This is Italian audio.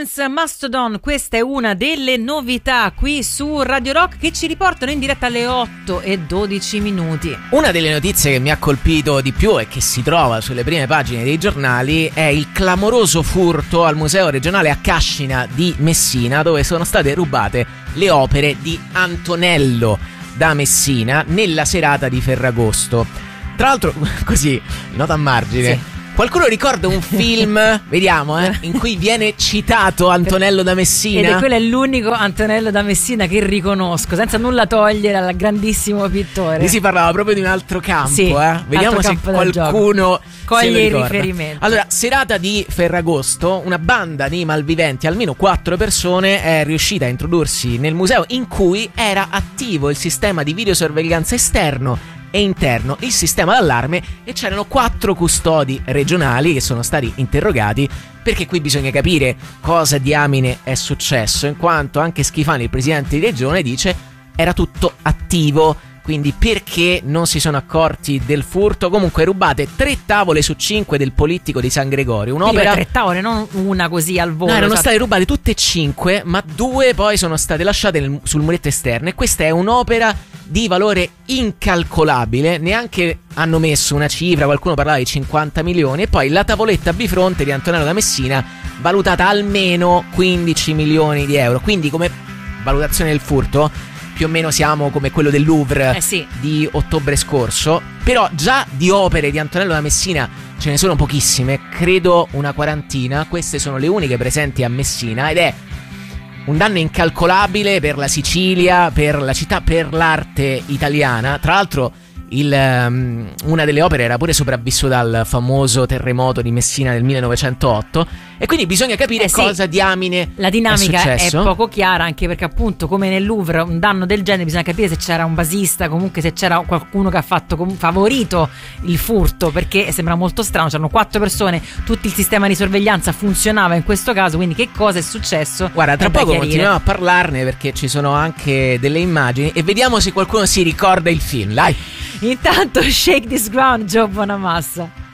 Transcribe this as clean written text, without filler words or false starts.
Dance Mastodon, questa è una delle novità qui su Radio Rock che ci riportano in diretta alle 8:12. Una delle notizie che mi ha colpito di più e che si trova sulle prime pagine dei giornali è il clamoroso furto al Museo Regionale a Cascina di Messina, dove sono state rubate le opere di Antonello da Messina nella serata di Ferragosto. Tra l'altro, così, nota a margine, sì. Qualcuno ricorda un film, vediamo, in cui viene citato Antonello da Messina? Ed è quello è l'unico Antonello da Messina che riconosco, senza nulla togliere al grandissimo pittore. Lì si parlava proprio di un altro campo, sì, Vediamo se qualcuno coglie il riferimento. Allora, serata di Ferragosto, una banda di malviventi, almeno 4 persone, è riuscita a introdursi nel museo in cui era attivo il sistema di videosorveglianza esterno e interno, il sistema d'allarme, e c'erano 4 custodi regionali che sono stati interrogati, perché qui bisogna capire cosa diamine è successo, in quanto anche Schifani, il presidente di regione, dice era tutto attivo. Quindi perché non si sono accorti del furto? Comunque rubate 3 tavole su 5 del Polittico di San Gregorio. Un'opera... 3 tavole, non una così al volo. No, erano state rubate tutte e 5, ma 2 poi sono state lasciate sul muretto esterno. E questa è un'opera di valore incalcolabile. Neanche hanno messo una cifra, qualcuno parlava di 50 milioni. E poi la tavoletta bifronte di Antonello da Messina, valutata almeno 15 milioni di euro. Quindi come valutazione del furto più o meno siamo come quello del Louvre sì. di ottobre scorso. Però già di opere di Antonello da Messina ce ne sono pochissime, credo una quarantina. Queste sono le uniche presenti a Messina ed è un danno incalcolabile per la Sicilia, per la città, per l'arte italiana. Tra l'altro una delle opere era pure sopravvissuta al famoso terremoto di Messina del 1908, e quindi bisogna capire cosa diamine la dinamica è poco chiara, anche perché appunto come nel Louvre un danno del genere bisogna capire se c'era un basista, comunque se c'era qualcuno che ha favorito il furto, perché sembra molto strano, c'erano 4 persone, tutto il sistema di sorveglianza funzionava in questo caso, quindi che cosa è successo? Guarda, tra poco continuiamo a parlarne, perché ci sono anche delle immagini e vediamo se qualcuno si ricorda il film, dai. Intanto Shake This Ground, Joe Bonamassa.